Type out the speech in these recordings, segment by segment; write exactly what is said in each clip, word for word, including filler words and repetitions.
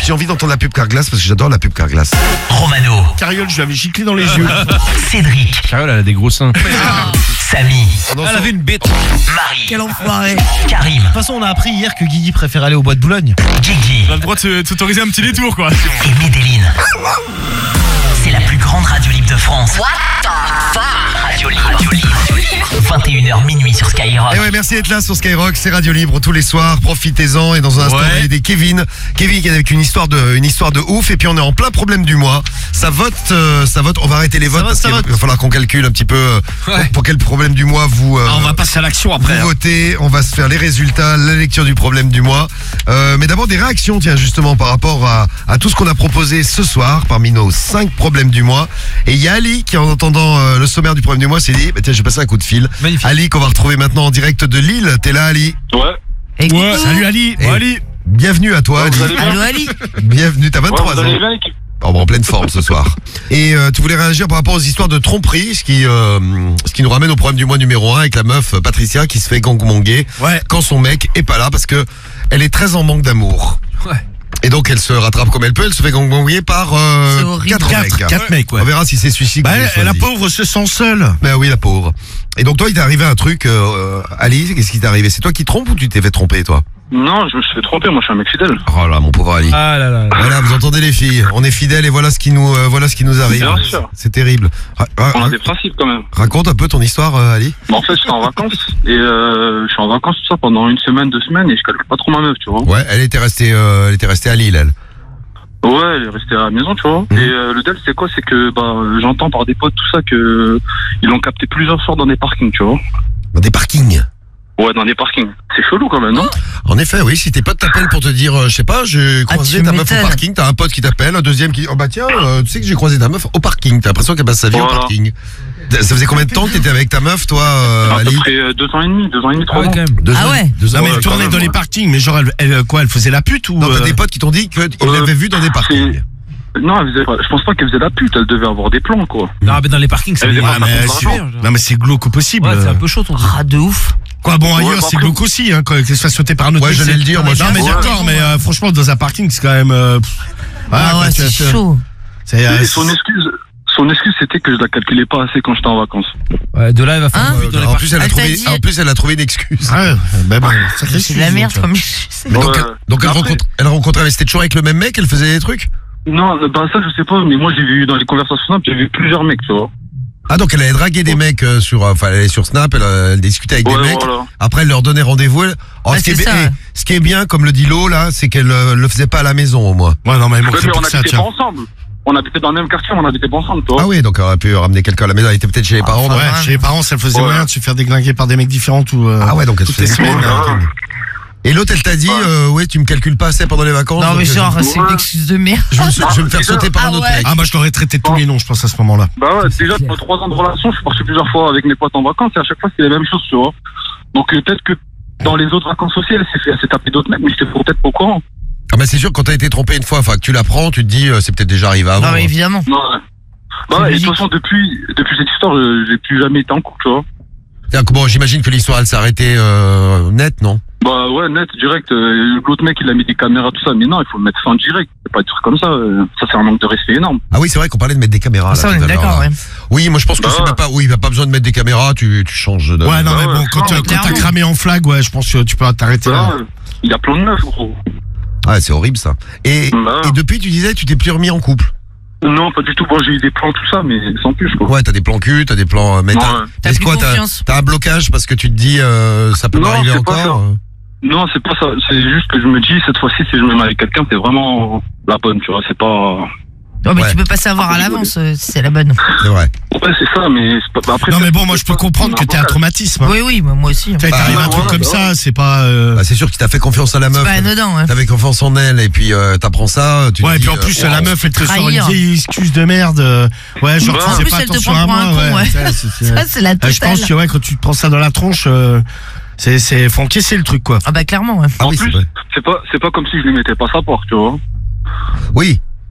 j'ai envie d'entendre la pub Carglass parce que j'adore la pub Carglass. Romano. Cariole, je lui avais giclé dans les yeux. Cédric. Cariole, elle a des gros seins. Samy. Pendant Elle son- avait une bête. Marie. Quel enfoiré. Karim. De toute façon, on a appris hier que Guigui préfère aller au bois de Boulogne. Guigui. On a le droit de s'autoriser un petit détour, quoi. Et Médéline. C'est la plus grande radio libre de France. What the fuck? Radio libre. Radio libre. vingt et une heures minuit sur Skyrock. Eh ouais, merci d'être là sur Skyrock, c'est Radio Libre tous les soirs, profitez-en. Et dans un instant, Ouais. on va aider Kevin. Kevin qui est avec une histoire de, une histoire de ouf. Et puis on est en plein problème du mois. Ça vote, euh, ça vote. On va arrêter les votes vote, parce ça qu'il va, vote. va falloir qu'on calcule un petit peu euh, Ouais. pour, pour quel problème du mois vous. euh, Ah, on va passer à l'action après. Vous hein. votez, on va se faire les résultats, la lecture du problème du mois. Euh, mais d'abord des réactions, tiens, justement, par rapport à, à tout ce qu'on a proposé ce soir, parmi nos cinq problèmes du mois. Et il y a Ali qui, en entendant euh, le sommaire du problème du mois, s'est dit, bah, tiens, je vais passer un coup de fil. Magnifique. Ali, qu'on va retrouver maintenant en direct de Lille. T'es là, Ali? Ouais. Et Ouais, coucou. salut Ali. Et- Bon, Ali. Bienvenue à toi, Ouais, Ali. vous allez bien Allô Ali. Bienvenue, t'as Ouais, vingt-trois vous ans. allez bien, l'équipe. Oh, bon, en pleine forme ce soir. Et euh, tu voulais réagir par rapport aux histoires de tromperie, ce qui, euh, ce qui nous ramène au problème du mois numéro un avec la meuf euh, Patricia qui se fait gangmonguer Ouais. quand son mec est pas là parce que elle est très en manque d'amour. Ouais. Et donc elle se rattrape comme elle peut, elle se fait gangmonguer par euh, C'est horrible. quatre Quatre, mecs. quatre mecs, ouais. On verra si c'est celui-ci Bah, que vous elle, avez la choisi. pauvre se sent seule. Ben oui, la pauvre. Et donc toi, il t'est arrivé un truc, euh, Ali, qu'est-ce qui t'est arrivé? C'est toi qui trompes ou tu t'es fait tromper, toi? Non, je me suis fait tromper, moi je suis un mec fidèle. Oh là, mon pauvre Ali. Ah là là. Voilà, vous entendez les filles, on est fidèles et voilà ce qui nous, euh, voilà ce qui nous arrive. Bien sûr. C'est terrible. Ra- ra- On a des principes quand même. raconte un peu ton histoire, euh, Ali. Bah, en fait, j'étais en vacances et euh, je suis en vacances tout ça pendant une semaine, deux semaines et je calcule pas trop ma meuf, tu vois. Ouais, elle était restée, euh, elle était restée à Lille, elle. Ouais, elle est restée à la maison, tu vois. Mhm. Et euh, le deal, c'est quoi? C'est que bah euh, j'entends par des potes tout ça que ils l'ont capté plusieurs fois dans des parkings, tu vois. Dans des parkings. Ouais, dans des parkings. C'est chelou quand même, non? En effet, oui, si tes potes t'appellent pour te dire, euh, je sais pas, j'ai croisé tu ta meuf au m'étonnes. parking, t'as un pote qui t'appelle, un deuxième qui dit, oh bah tiens, euh, tu sais que j'ai croisé ta meuf au parking, t'as l'impression qu'elle passe sa vie au Voilà. parking. Ça faisait combien de temps que t'étais avec ta meuf, toi, euh, À peu Ali? près euh, deux ans et demi, deux ans et demi, Ah trois ouais, ans. quand même. Deux Ah ans- ouais. deux ans, Non, mais ouais, elle quand tournait même, dans ouais. les parkings, mais genre, elle, elle, quoi, elle faisait la pute ou. Non, t'as euh, des potes qui t'ont dit qu'ils Euh, l'avaient vue dans des parkings. Non, elle faisait pas- je pense pas qu'elle faisait la pute, elle devait avoir des plans, quoi. Non, mais dans les parkings, c'est Elle faisait ouais, pas mais par c'est- contre non, mais c'est glauque au possible. Ouais, c'est un peu chaud ton truc. Ah de ouf. Quoi, bon, Ouais, ailleurs, bah, c'est après- glauque aussi, hein, quand elle se fait sauter par un autre. Ouais, mec, j'allais c'est- le dire, moi, Non, je- mais Ouais. d'accord, mais euh, franchement, dans un parking, c'est quand même. euh, pff, voilà, Ah quoi, ouais, c'est- c'est c'est- chaud. c'est, euh, Et son excuse, son excuse, c'était que je la calculais pas assez quand j'étais en vacances. Ouais, de là, il va falloir. Hein vite dans les En parkings. plus, elle a Elle t'a trouvé, dit- en plus, elle a trouvé une excuse. Ouais, bah, bah, sacrée C'est de la excuse, merde donc, comme je Mais donc, Ouais. elle- donc elle Après- rencontre, elle rencontrait, mais c'était toujours avec le même mec, elle faisait des trucs? Non, bah ça je sais pas, mais moi j'ai vu dans les conversations Snap, j'ai vu plusieurs mecs, tu vois. Ah, donc elle avait dragué des mecs euh, sur, euh, enfin, elle est sur Snap, elle, euh, elle discutait avec Ouais, des mecs. voilà. Après, elle leur donnait rendez-vous. elle- Oh, Ouais, ce, qui est c'est bien, ça, eh, ouais. ce qui est bien, comme le dit Lo, là, c'est qu'elle euh, le faisait pas à la maison, au moins. Ouais, non, mais il Ouais, manquerait mais plus on que ça, habitait tiens. pas ensemble. On habitait dans le même quartier, mais on habitait pas ensemble, tu vois. Ah oui, donc elle aurait pu ramener quelqu'un à la maison. Elle était peut-être chez les parents. enfin, donc- Ouais, chez les parents, ça faisait Ouais. moyen de se faire déglinguer par des mecs différents ou. euh, Ah ouais, donc elle se toutes les faisait semaines. semaines. ouais. Et l'autre, elle t'a dit, Ouais. euh, ouais, tu me calcules pas assez pendant les vacances. Non mais donc, euh, genre c'est une excuse de merde. je, vais me- je vais me faire sauter par un Ah autre ouais. mec. Ah, moi, je l'aurais traité de tous les noms, je pense, à ce moment-là. Bah ouais, déjà, pour trois ans de relation, je suis parti plusieurs fois avec mes potes en vacances et à chaque fois, c'est les mêmes choses, tu vois. Donc euh, peut-être que dans les autres vacances aussi, elle s'est fait, elle s'est tapé d'autres mecs, mais j'étais peut-être pas au courant. Ah bah c'est sûr que quand t'as été trompé une fois, enfin que tu l'apprends, tu te dis euh, c'est peut-être déjà arrivé avant. Non mais évidemment. Non, ouais. Bah C'est ouais, et de logique. toute façon, depuis, depuis cette histoire, je- j'ai plus jamais été en couple, tu vois. C'est-à-dire que, bon, j'imagine que l'histoire elle s'est arrêtée euh, net, non? Bah ouais, net, direct. euh, L'autre mec, il a mis des caméras, tout ça, mais non, il faut le mettre fin direct. C'est pas des trucs comme ça. euh, Ça, c'est un manque de respect énorme. Ah oui, c'est vrai qu'on parlait de mettre des caméras. Ça là, on tout est à l'heure, d'accord là. ouais. Oui, moi je pense que Bah c'est ouais. même pas. Oui, il n'y a pas besoin de mettre des caméras. Tu, tu changes de. Ouais, non, mais ouais, bon, quand non, t'as- mais quand t'as clairement. cramé en flag, ouais, je pense que tu peux t'arrêter là. Bah, il y a plein de meufs, gros. Ah, c'est horrible ça. Et, Bah. et depuis, tu disais, tu t'es plus remis en couple. Non, pas du tout. Bon, j'ai eu des plans, tout ça, mais sans plus, quoi. Ouais, t'as des plans cul, t'as des plans. euh, Mais Ouais. t'as, T'as est-ce plus quoi, t'as, confiance. t'as un blocage parce que tu te dis, euh, ça peut Non, m'arriver c'est pas encore. euh. Non, c'est pas ça. C'est juste que je me dis, cette fois-ci, si je me mets avec quelqu'un, c'est vraiment la bonne, tu vois. C'est pas. Non mais Ouais. tu peux pas savoir à l'avance euh, si c'est la bonne. C'est vrai. Ouais, c'est ça, mais c'est pas. bah, après, Non, c'est- mais bon, moi, je c'est peux pas- comprendre que t'es un traumatisme. hein. Oui oui moi moi aussi. hein. Tu sais, Bah, t'arrives bah, un truc ouais, comme bah, ça, c'est pas. euh, Bah, c'est sûr que t'as fait confiance à la C'est meuf. pas anodin hein. T'avais confiance en elle et puis euh, t'apprends ça. Tu te Ouais, et dis, puis en euh, plus, oh, la meuf, elle te sort une Trahir. vieille excuse de merde. euh, Ouais, genre, Bah, tu en faisais plus, pas elle te attention prend à pour moi. un con, ouais. ouais. Ça, c'est- c'est- Ça c'est la Euh, Je pense totale. que ouais, quand tu te prends ça dans la tronche, euh, c'est c'est faut encaisser le truc quoi. Ah bah clairement ouais. Ah En oui, plus, c'est vrai. c'est pas, c'est pas comme si je lui mettais pas sa porte, tu vois. Oui.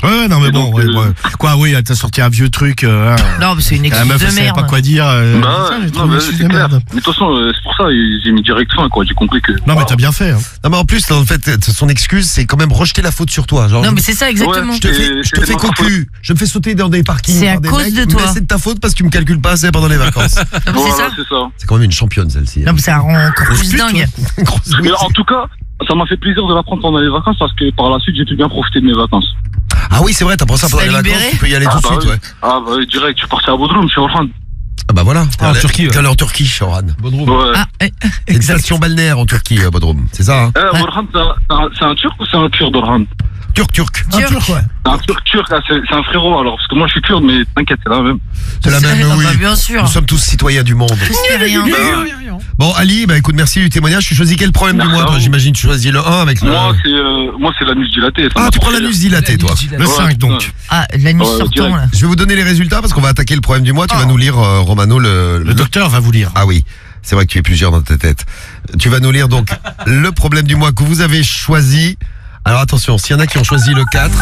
Ouais, non, mais Et bon, donc, ouais, euh, ouais. Quoi, oui, t'as sorti un vieux truc. Euh, hein. Non, mais c'est une La excuse meuf, de elle savait merde. pas quoi dire. Euh, Bah, putain, j'ai non, trouvé mais une c'est excuse de clair. merde. Mais de toute façon, euh, c'est pour ça, j'ai mis direct fin, quoi. J'ai compris que. Non, mais t'as bien fait. Hein. Non mais en plus, là, en fait, son excuse, c'est quand même rejeter la faute sur toi. Genre, Non, mais c'est ça, exactement. je te Et fais, je te c'est fais de ma cocu, je me fais sauter dans des parkings. C'est par à des cause mecs, de mais toi. c'est de ta faute parce que tu me calcules pas assez pendant les vacances. Non, mais c'est Voilà, ça. c'est ça. C'est quand même une championne celle-ci. Non, mais ça rend encore Grosse plus pute, dingue. toi. Grosse- oui, Mais en tout cas, ça m'a fait plaisir de l'apprendre pendant les vacances parce que par la suite, j'ai pu bien profiter de mes vacances. Ah oui, c'est vrai, t'apprends ça pendant Tu les t'as vacances, libéré tu peux y aller Ah, tout de bah suite, oui. ouais. Ah, bah oui, direct, je suis parti à Bodrum, chez Orhan. Ah bah voilà, t'es en allé- Turquie, ouais. t'es allé en Turquie, Shoran. Ouais. Ah, eh, C'est une exact. station balnéaire en Turquie, euh, Bodrum, c'est ça, hein? Eh, Orhan, c'est un- c'est un- c'est un turc ou c'est un kurde, Orhan? Turc, turc. Un turc, ouais. C'est un turc turc, ah, c'est c'est un frérot alors, parce que moi je suis kurde, mais t'inquiète, c'est la même. C'est la même, Ah, oui. bah, bien sûr. Nous sommes tous citoyens du monde. Tous fait rien. Bon, Ali, bah écoute, merci du témoignage. Tu choisis quel problème du Merci mois, à toi? vous. J'imagine que tu choisis le un avec le. Moi, c'est euh, moi c'est l'anus dilaté. ça Ah, m'a tu trop prends fait l'anus dilaté, toi. Le Ouais, cinq, donc. putain. Ah, la nuit Ouais, sortant, direct. là. Je vais vous donner les résultats parce qu'on va attaquer le problème du mois. Tu vas nous lire, euh, Romano, le, Le docteur va vous lire. Ah oui, c'est vrai que tu es plusieurs dans ta tête. Tu vas nous lire donc le problème du mois que vous avez choisi. Alors attention, s'il y en a qui ont choisi le quatre,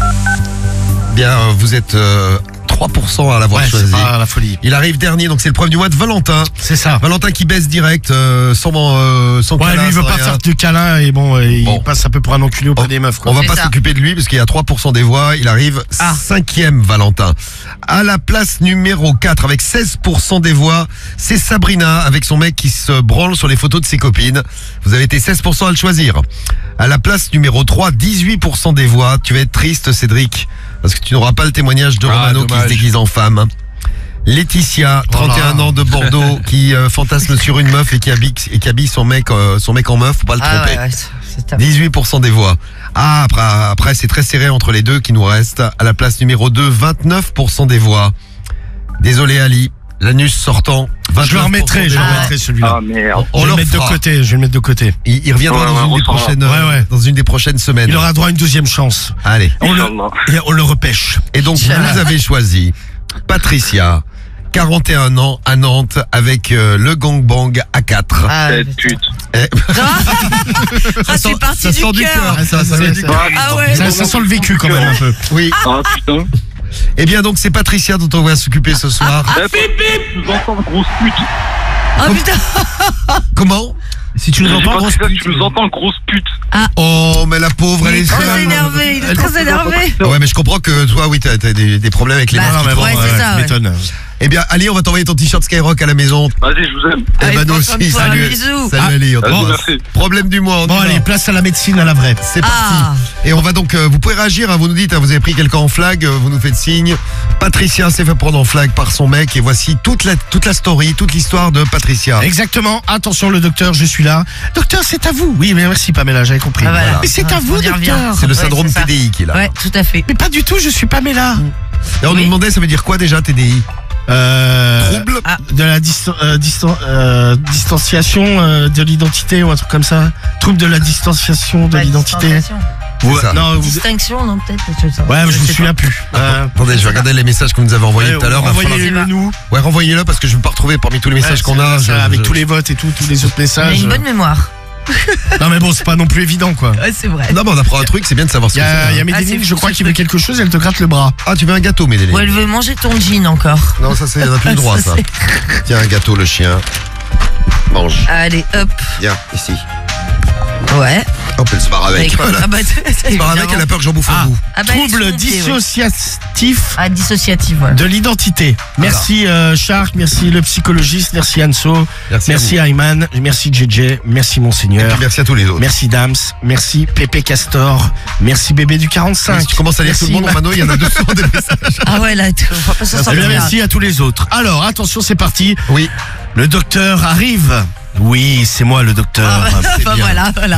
bien euh, vous êtes euh, trois pour cent à l'avoir Ouais, c'est choisi. pas la folie. Il arrive dernier, donc c'est le problème du mois de Valentin. C'est ça. Valentin qui baisse direct, euh, sans, euh, sans Ouais, câlin, lui, il veut sans pas rien. faire de câlin et bon, euh, Bon. il passe un peu pour un enculé auprès On- des meufs, quoi. On va C'est pas ça. s'occuper de lui parce qu'il y a trois pour cent des voix. Il arrive Ah. cinquième, Valentin. À la place numéro quatre, avec seize pour cent des voix, c'est Sabrina avec son mec qui se branle sur les photos de ses copines. Vous avez été seize pour cent à le choisir. À la place numéro trois, dix-huit pour cent des voix. Tu vas être triste, Cédric, parce que tu n'auras pas le témoignage de Ah, Romano qui se dommage. déguise en femme. Laetitia, trente et un Oh là. ans de Bordeaux, qui euh, fantasme sur une meuf et qui habille, et qui habille son mec, euh, son mec en meuf, faut pas le Ah, tromper. ouais, ouais, c'est- c'est top. dix-huit pour cent des voix. Ah, après, après c'est très serré entre les deux qui nous restent. À la place numéro deux, vingt-neuf pour cent des voix. Désolé Ali, l'anus sortant. Je le vingt-neuf pour cent remettrai, des je le voix. Ah. remettrai celui-là. Ah merde. On Je vais leur le mettre de fera. côté, je vais le mettre de côté. Il, il reviendra Ouais, dans, ouais, une on des s'en va. prochaines, Ouais, euh, ouais. dans une des prochaines semaines. Il aura droit à une deuxième chance. Allez. On le, Inch'Allah. et on le repêche. Et donc, Inch'Allah. vous avez choisi Patricia, quarante et un ans, à Nantes, avec euh, le gangbang A quatre. Ah, Cette putain. pute. Eh, Ah, sent- c'est parti ça du sort du cœur. cœur. Ça, ça Ouais, sort du ça- cœur. Ah ouais. Ça, ça sent le vécu quand même un peu. Oui. Ah putain. Eh bien, donc, c'est Patricia dont on va s'occuper ce soir. Eh, tu nous entends, grosse pute. Ah putain. Comment? Si tu nous J'ai entends, pas grosse dit ça, pute. tu nous entends, grosse pute. Oh, mais la pauvre, elle Il est est très seule. énervé, il est Elle- très énervé. Ouais, mais je comprends que toi, oui, t'as t'as des, des problèmes avec les Bah, meufs. Non, qui mais te bon, ouais, rendent- c'est ouais, ça, tu ouais. m'étonnes. Eh bien, Ali, on va t'envoyer ton t-shirt Skyrock à la maison. Vas-y, je vous aime. Eh Allez, ben, nous prends soin de aussi, toi, un salut. bisou. Salut Ah. Ali, on Vas-y, t'embrasse. merci. Problème du mois, on y Bon, va. allez, place à la médecine, à la vraie. C'est parti. Ah. Et on va donc, euh, vous pouvez réagir, hein, vous nous dites, hein, vous avez pris quelqu'un en flag, euh, vous nous faites signe. Patricia s'est fait prendre en flag par son mec et voici toute la, toute la story, toute l'histoire de Patricia. Exactement. Attention, le docteur, je suis là. Docteur, c'est à vous. Oui, mais merci, Pamela, j'avais compris. Ah, voilà. Mais c'est à Ah, vous, on y revient. docteur. C'est le Ouais, syndrome c'est ça. T D I qu'il a. Ouais, tout à fait. Mais pas du tout, je suis Pamela. Et on Oui. nous demandait, ça veut dire quoi déjà T D I? Euh, Trouble Ah. de la distan- euh, distan- euh, distanciation euh, de l'identité ou un truc comme ça. Trouble de la distanciation de Pas l'identité. distanciation. Ouais, ça. non, vous- Distinction, non, peut-être. je sais pas. ouais, je me sais souviens plus. Euh, Attendez, je vais regarder les messages que vous nous avez envoyés ouais, tout à l'heure. mais il va falloir- Envoyez-le nous. Ouais, renvoyez-le parce que je ne veux pas retrouver parmi tous les messages Ouais, qu'on c'est a. ça, je- avec je- tous les votes et tout, tous les autres On a messages. une bonne mémoire. Non, mais bon, c'est pas non plus évident, quoi. Ouais, c'est vrai. Non, mais on apprend un truc, c'est bien de savoir ce Il y que a, il y c'est. a Médéline, Ah, c'est je fou, crois ce qu'il veut truc. quelque chose, elle te gratte le bras. Ah, tu veux un gâteau, Médéline? Ou elle veut manger ton jean encore. Non, ça, c'est, on a plus le droit, ça. c'est- Tiens, un gâteau, le chien. Mange. Allez, hop. Viens, ici. Ouais. Hop, elle se barre avec. Avec quoi Voilà. Ah bah, Elle se barre avec, elle a peur que j'en bouffe Ah. un bout. Ah bah, elle est Trouble sur mon pied, ouais. dissociatif Ah, dissociative, ouais. de l'identité. Merci euh, Shark, merci le psychologiste, merci Anso, Merci. merci Ayman, merci J J, merci Et Monseigneur, puis merci à tous les autres. merci Dams, merci Pépé Castor, merci Bébé du quarante-cinq. Si tu commences à lire tout le Merci, monde, Romano, il y en a deux cents des messages. Ah ouais, là, tu- on va pas s'en Eh bien, sortir. merci à tous les autres. Alors, attention, c'est parti. Oui. Le docteur arrive. Oui, c'est moi le docteur. Ah bah, c'est bah, bien. voilà, voilà.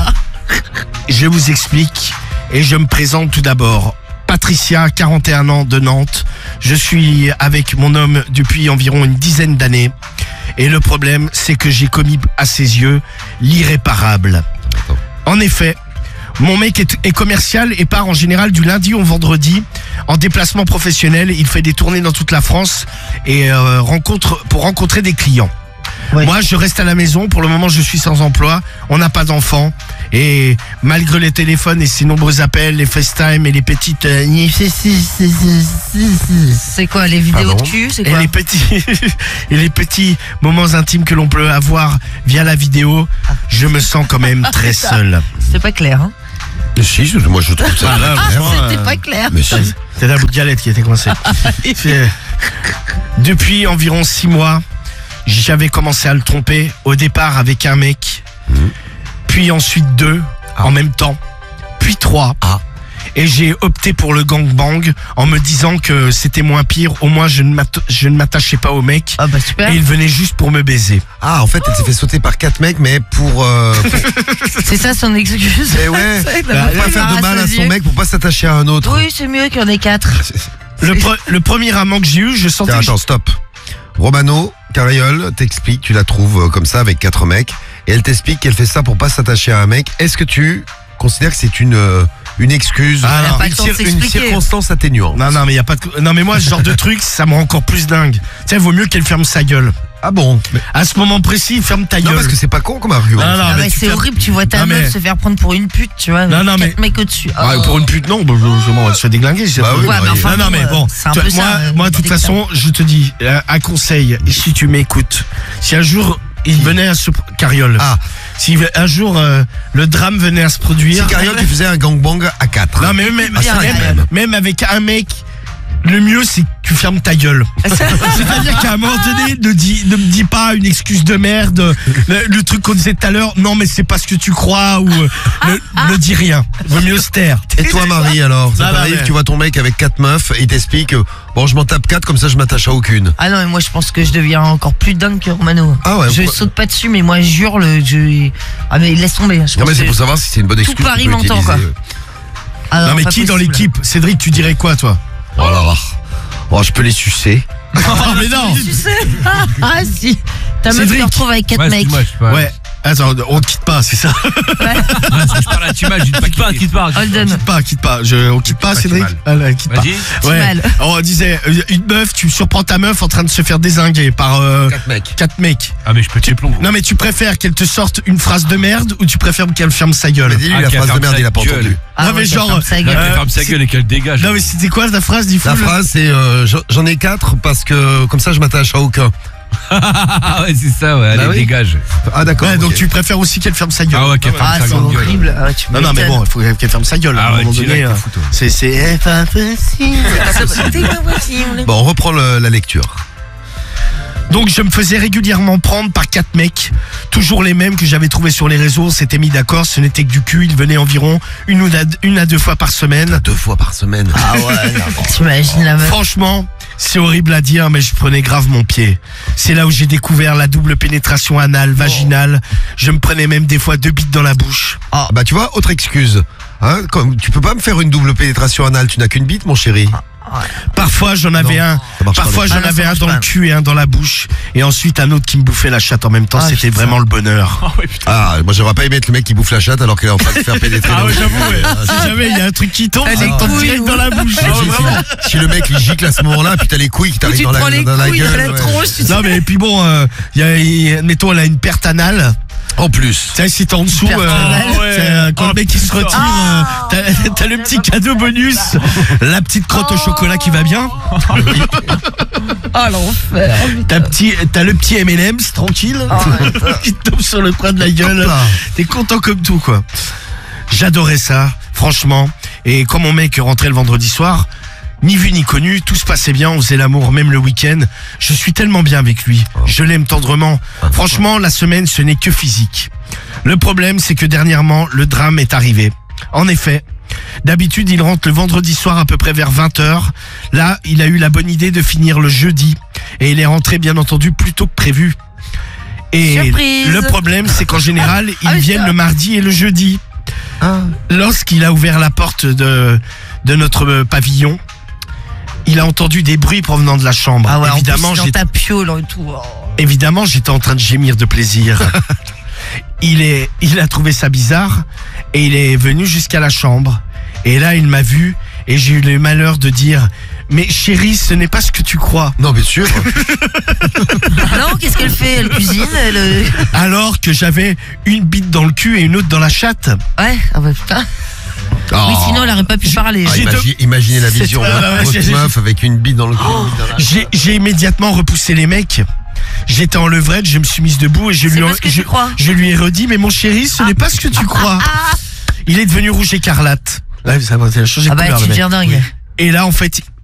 Je vous explique et je me présente tout d'abord. Patricia, quarante et un ans de Nantes. Je suis avec mon homme depuis environ une dizaine d'années. Et le problème, c'est que j'ai commis à ses yeux l'irréparable. Attends. En effet, mon mec est, est commercial et part en général du lundi au vendredi en déplacement professionnel. Il fait des tournées dans toute la France et euh, rencontre pour rencontrer des clients. Ouais. Moi, je reste à la maison. Pour le moment, je suis sans emploi. On n'a pas d'enfants. Et malgré les téléphones et ces nombreux appels, les FaceTime et les petites... euh, C'est quoi, les vidéos Pardon de cul? C'est et quoi? les petits et les petits moments intimes que l'on peut avoir via la vidéo, je me sens quand même très seul. C'était pas clair, hein? Mais si, je- moi je trouve ça. Ah, là, franchement, C'était euh, pas clair. Mais si. C'était la bout de galette qui était coincée. C'est- Depuis environ six mois, j'avais commencé à le tromper. Au départ avec un mec, puis ensuite deux en même temps, puis trois. Ah. Et j'ai opté pour le gangbang en me disant que c'était moins pire. Au moins, je ne m'atta- je ne m'attachais pas au mec. Ah bah super. Et il venait juste pour me baiser. Ah, en fait, elle s'est fait sauter par quatre mecs, mais pour, euh, pour C'est ça son excuse. Eh ouais. C'est pour vrai, pas faire de mal à son rassasié. mec, pour pas s'attacher à un autre. Oui, c'est mieux qu'il y en ait quatre. Le, pre- le premier amant que j'ai eu, je sentais Tiens, que attends, stop. Romano, Carriole t'explique, tu la trouves euh, comme ça avec quatre mecs, et elle t'explique qu'elle fait ça pour pas s'attacher à un mec. Est-ce que tu considères que c'est une euh, une excuse, Ah, Elle a non. pas une, le temps de cir- une s'expliquer. circonstance atténuante? Non, non, mais y a pas de... Non, mais moi, ce genre de truc, ça me rend encore plus dingue. Tu sais, vaut mieux qu'elle ferme sa gueule. Ah bon? Mais- À ce moment précis, ferme ta non, gueule. parce que c'est pas con comme argument. Non, non, Ah mais ouais, tu c'est fermes- horrible, tu vois ta Non, mais- meuf se faire prendre pour une pute, tu vois. Non, non, quatre mais- mecs au-dessus. Ah, Oh. pour une pute, non, bah, je, je, bon, elle se fait déglinguer. c'est- Bah oui, Ouais, bah mais oui. enfin, non, non, mais euh, bon, c'est un tu peu vois, moi, ça, euh, moi, de toute dès que ça- façon, je te dis, euh, un conseil, si tu m'écoutes, si un jour il venait à se... Carriole. Ah. Si un jour euh, le drame venait à se Si produire... Carriole, tu faisais un gangbang à quatre. Non, mais même, Ah, ça, même, quand même. même avec un mec, le mieux, c'est que tu fermes ta gueule. C'est-à-dire qu'à un moment donné, ne, dis, ne me dis pas une excuse de merde, le, le truc qu'on disait tout à l'heure, non mais c'est pas ce que tu crois, ou euh, ne, ne dis rien, vaut mieux se taire. Et toi, Marie, alors? Ça Non, non, t'arrive, mais- tu vois ton mec avec quatre meufs, et il t'explique, euh, bon, je m'en tape quatre, comme ça je m'attache à aucune. Ah non, mais moi je pense que je deviens encore plus dingue que Romano. Ah ouais, Je pourquoi- saute pas dessus, mais moi je hurle. Je... Ah mais laisse tomber. Je Non, pense mais c'est que- pour savoir si c'est une bonne excuse. Paris qu'on peut m'entend, utiliser. quoi. Ah Non mais pas qui dans possible. l'équipe? Cédric, tu dirais quoi toi? Oh là là. Oh, je peux les sucer. Oh mais non. Tu sais Ah si. Ta meuf Cédric. te retrouve avec quatre Ouais, mecs. excuse-moi, je sais pas. Ouais, attends, on te quitte pas, c'est ça? Non, parce que je parle à Tumal, je dis quitte pas, quitte pas. Holden. Quitte pas, quitte pas, je, on quitte pas, pas Cédric? Timal. Ah, là, quitte pas. Vas-y. Ouais. Timal. On disait, euh, une meuf, tu surprends ta meuf en train de se faire dézinguer par euh, Quatre mecs. quatre mecs. Ah, mais je peux te les plombs. gros. Non mais tu préfères qu'elle te sorte une phrase de merde ou tu préfères qu'elle ferme sa gueule? Mais dis-lui Ah, la qu'elle phrase de ferme merde, sa il a pas gueule. entendu. Ah Non, mais ouais, genre, qu'elle ferme sa Là, gueule. qu'elle ferme sa c'est- gueule et qu'elle dégage. Non mais c'était quoi ta phrase? Dis La phrase, c'est euh, j'en- j'en ai quatre parce que comme ça je m'attache à aucun. Ah ouais, c'est ça, ouais, allez, Bah oui. dégage. Ah d'accord. Ouais, donc ok. tu préfères aussi qu'elle ferme sa gueule. Ah ouais, qu'elle ferme Ah, sa c'est grande gueule. horrible. Ah, tu Non non mais m'étonnes. bon, il faut qu'elle ferme sa gueule à Ah un ouais, moment direct, donné. t'es euh, fou, toi. C'est c'est eh, pas possible. C'est pas possible. Bon, on reprend le- la lecture. Donc je me faisais régulièrement prendre par quatre mecs, toujours les mêmes que j'avais trouvés sur les réseaux, on s'était mis d'accord, ce n'était que du cul, ils venaient environ une, ou da- une à deux fois par semaine. Deux fois par semaine. Ah ouais, T'imagines la meuf. franchement, c'est horrible à dire, mais je prenais grave mon pied. C'est là où j'ai découvert la double pénétration anale, vaginale. Je me prenais même des fois deux bites dans la bouche. Ah, bah tu vois, autre excuse. Hein, comme, tu peux pas me faire une double pénétration anale, tu n'as qu'une bite, mon chéri. Parfois j'en avais un, ça marche pas, parfois non. j'en Ah non, avais ça un marche dans pas. le cul et un dans la bouche, et ensuite un autre qui me bouffait la chatte en même temps. Ah, C'était putain. vraiment le bonheur. Ah ouais, putain. Ah, moi j'aurais pas aimé être le mec qui bouffe la chatte alors qu'elle est en train de se faire pénétrer. Ah dans ouais, le- j'avoue, ouais. Ah, Si jamais il y a un truc qui tombe, Ah, ça les me tombe couilles, direct ou- dans la bouche. Si- Ah ouais, si- vraiment. Si le mec il gicle à ce moment-là, puis t'as les couilles qui Ou t'arrivent tu dans te prends la, les dans la couilles gueule. à la ouais. tronche, tu sais. Non mais et puis bon, euh, y a, y a- mettons elle a une perte anale. En plus. Tu sais, si t'es en dessous, Perte euh, anale. c'est, euh, quand Oh, le mec il se putain. retire, euh, t'as, t'as le petit cadeau bonus, la petite crotte au chocolat qui va bien, Oh l'enfer. t'as, petit, t'as le petit M and M's tranquille qui te tombe sur le coin de la gueule. Hop là. T'es content comme tout quoi. J'adorais ça, franchement. Et quand mon mec rentrait le vendredi soir, ni vu ni connu, tout se passait bien, on faisait l'amour même le week-end. Je suis tellement bien avec lui, je l'aime tendrement. Franchement, la semaine, ce n'est que physique. Le problème, c'est que dernièrement, le drame est arrivé. En effet, d'habitude, il rentre le vendredi soir à peu près vers vingt heures. Là, il a eu la bonne idée de finir le jeudi. Et il est rentré, bien entendu, plus tôt que prévu. Et Surprise. le problème, c'est qu'en général, ils Ah oui, viennent ça. le mardi et le jeudi. Lorsqu'il a ouvert la porte de, de notre euh, pavillon, il a entendu des bruits provenant de la chambre. Ah ouais, évidemment, en plus, dans j'ai- ta piole et tout. Oh. évidemment, j'étais en train de gémir de plaisir. il, est, il a trouvé ça bizarre et il est venu jusqu'à la chambre. Et là, il m'a vu et j'ai eu le malheur de dire Mais chérie, ce n'est pas ce que tu crois. Non, bien sûr. Non, qu'est-ce qu'elle fait? Elle cuisine, elle... euh, Alors que j'avais une bite dans le cul et une autre dans la chatte. Ouais, ah bah putain. Oh. Oui, sinon elle aurait pas pu parler. Ah, J'ai imagi- Imaginez la C'est- vision ouais, ouais, d'un ouais, grosse j'ai- meuf avec une bite dans le cul. une bite dans la- J'ai j'ai immédiatement repoussé les mecs. J'étais en levrette, je me suis mise debout et je C'est lui, pas en- ce que je, tu crois. je lui ai redit, mais mon chéri, ce n'est pas ce que tu crois. Il est devenu rouge écarlate. Là, ça va ça a changé de Ah bah couleur, tu le mec. deviens dingue. Et là, en fait,